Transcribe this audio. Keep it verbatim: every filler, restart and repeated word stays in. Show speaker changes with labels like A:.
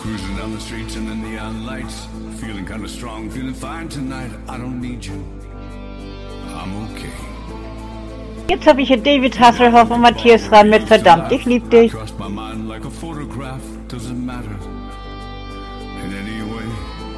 A: Cruising down the streets in the neon lights, feeling kind of strong, feeling fine tonight. I don't need you. I'm okay.
B: Jetzt habe ich hier David Hasselhoff und Matthias Ramm mit Verdammt, ich lieb dich.
A: Crossed my mind like a photograph, doesn't matter in any way.